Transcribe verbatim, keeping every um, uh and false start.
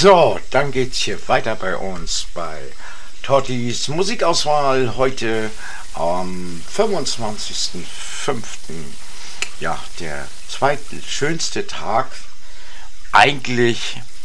So, dann geht's hier weiter bei uns bei Tottis Musikauswahl heute am fünfundzwanzigsten fünften Ja, der zweitschönste Tag eigentlich